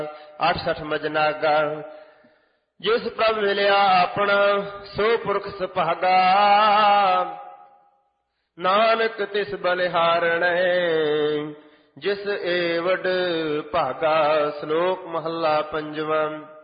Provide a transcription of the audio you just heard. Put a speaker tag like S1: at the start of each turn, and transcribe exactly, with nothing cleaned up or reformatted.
S1: ਅੱਠ ਸਠ ਮਜਨਾਗਾ। ਜਿਸ ਪ੍ਰਭ ਮਿਲਿਆ ਆਪਣਾ ਸੋ ਪੁਰਖ ਸੁਭਾਗਾ। ਨਾਨਕ ਤਿਸ ਬਲਿਹਾਰਣੈ ਜਿਸ ਏ ਵਡ ਭਾਗਾ। ਸ਼ਲੋਕ ਮਹੱਲਾ ਪੰਜਵਾਂ।